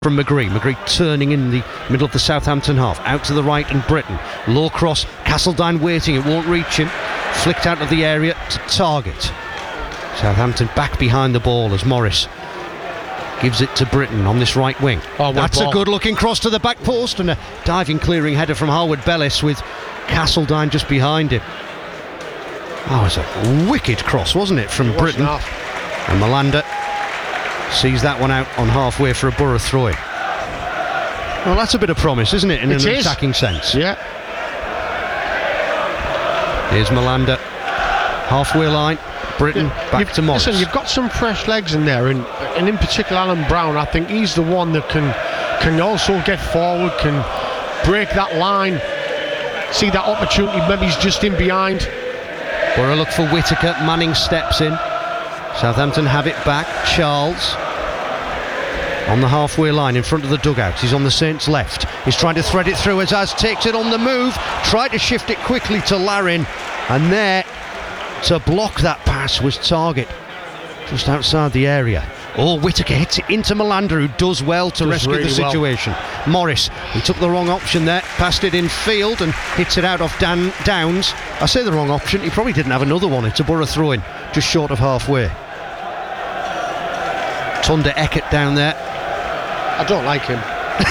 from McGree. McGree turning in the middle of the Southampton half. Out to the right and Britton. Low cross. Castledine waiting. It won't reach him. Flicked out of the area to Targett. Southampton back behind the ball as Morris gives it to Britton on this right wing. That's a good looking cross to the back post and a diving clearing header from Harwood Bellis with Castledine just behind him. Oh, it's a wicked cross, wasn't it, from Britton? And Malander sees that one out on halfway for a Borough throw-in. Well, that's a bit of promise, isn't it, in an attacking sense? Yeah. Here's Malander, halfway line. Britton back to Morris. Listen, you've got some fresh legs in there, and in particular Alan Brown. I think he's the one that can also get forward, can break that line, see that opportunity. Maybe he's just in behind. Borough look for Whittaker. Manning steps in. Southampton have it back. Charles on the halfway line in front of the dugout. He's on the Saints' left. He's trying to thread it through. Azaz takes it on the move. Tried to shift it quickly to Larin, and there to block that pass was Targett, just outside the area. Oh, Whittaker hits it into Malander, who does well to rescue the situation. Morris, he took the wrong option there, passed it in field and hits it out off Downs. I say the wrong option, he probably didn't have another one. It's a Borough throw-in, just short of halfway. Tunder Eckert down there. I don't like him.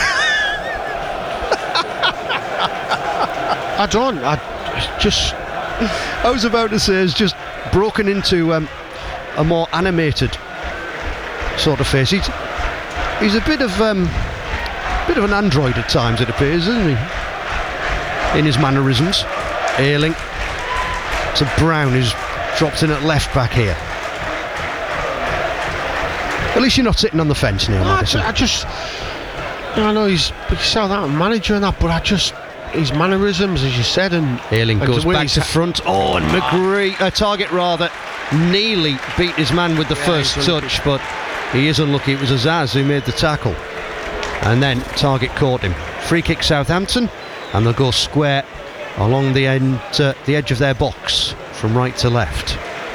I was about to say, it's just broken into a more animated sort of face. He's a bit of an android at times, it appears, isn't he? In his mannerisms. Ayling to Brown, who's dropped in at left back here. At least you're not sitting on the fence, Neil Madison. I know he's Southampton manager and that, but his mannerisms, as you said, and Ayling goes back to front. Oh, and McGree, Targett rather, nearly beat his man with the first touch, but he is unlucky. It was Azaz who made the tackle, and then Targett caught him. Free kick Southampton, and they'll go square along the edge of their box from right to left.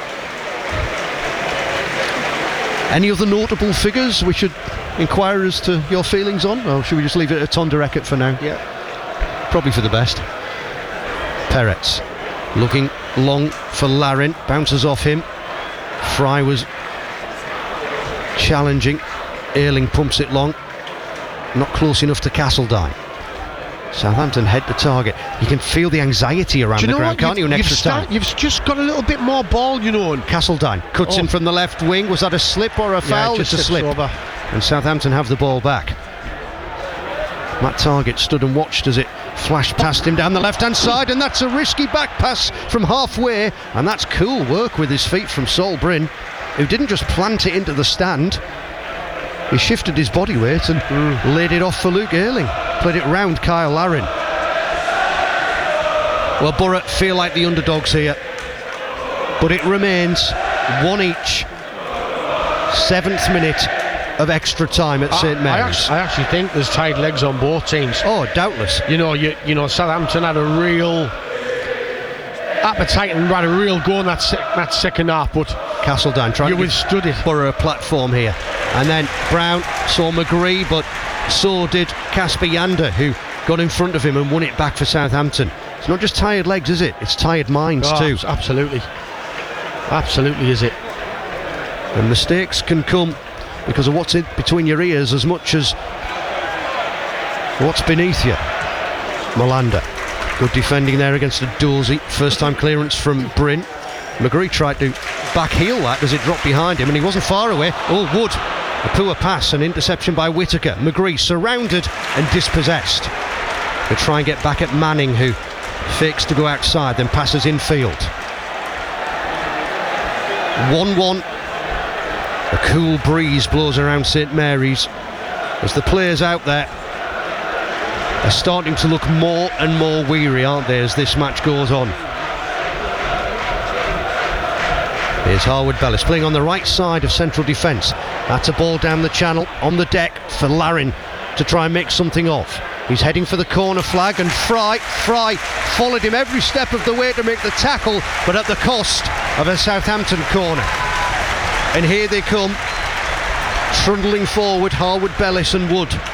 Any other notable figures we should inquire as to your feelings on, or should we just leave it at Tunder Eckert for now? Yeah. Probably for the best. Peretz looking long for Larin, bounces off him. Fry was challenging. Ayling pumps it long, not close enough to Castledine. Southampton head to target. You can feel the anxiety around the ground, can't you? Extra time. You've just got a little bit more ball, you know. And Castledine cuts in from the left wing. Was that a slip or a foul? Just a slip. Over. And Southampton have the ball back. Matt Targett stood and watched as it flashed past him down the left-hand side, and that's a risky back pass from halfway, and that's cool work with his feet from Sol Bryn, who didn't just plant it into the stand. He shifted his body weight and laid it off for Luke Ayling. Played it round Kyle Larin. Well, Borough feel like the underdogs here, but it remains one each. 7th minute of extra time at St Mary's. I actually think there's tied legs on both teams. Oh, doubtless. You know, Southampton had a real appetite and had a real go in that second half, but Castledine trying to withstood it. Borough a platform here, and then Brown saw McGree, but so did Casper Yander, who got in front of him and won it back for Southampton. It's not just tired legs, is it? It's tired minds too. Absolutely is it. And mistakes can come because of what's in between your ears as much as what's beneath you. Malander, good defending there against a Dorsey. First time clearance from Bryn. McGree tried to backheel that as it dropped behind him, and he wasn't far away. Oh, Wood, a poor pass, an interception by Whittaker. McGree surrounded and dispossessed. They try and get back at Manning, who fakes to go outside, then passes infield. 1-1. A cool breeze blows around St Mary's as the players out there are starting to look more and more weary, aren't they, as this match goes on. Here's Harwood Bellis playing on the right side of central defence. That's a ball down the channel on the deck for Larin to try and make something of. He's heading for the corner flag, and Fry followed him every step of the way to make the tackle, but at the cost of a Southampton corner. And here they come, trundling forward, Harwood Bellis and Wood.